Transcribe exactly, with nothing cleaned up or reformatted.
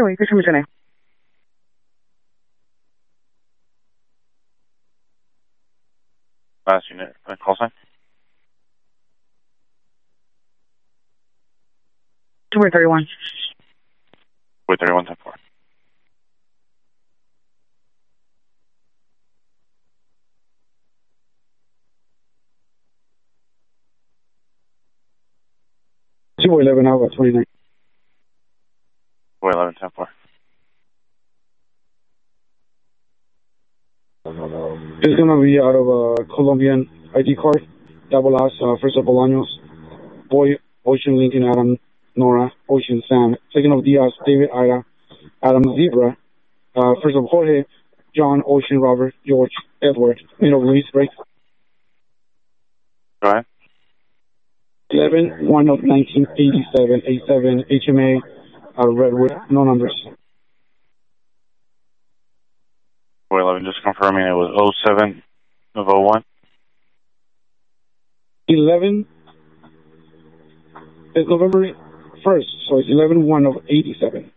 Joey, que se mencioné. Last unit, uh, call sign. two way thirty-one. Wait, thirty-one ten four. two eleven Alpha twenty-nine. Wait, eleven ten four. It's gonna be out of a Colombian I D card. Double S, uh, first of Bolaños. Boy, Ocean, Lincoln, Adam, Nora, Ocean, Sam. Second of Diaz, David, Ida, Adam, Zebra. Uh, first of Jorge, John, Ocean, Robert, George, Edward. Middle of Luis, right? Go ahead. eleven one of nineteen eighty-seven, eighty-seven, H M A, out of Redwood, no numbers. Wait, eleven, just confirming it was oh seven of oh one. eleven is November first, so it's eleven one of eighty-seven.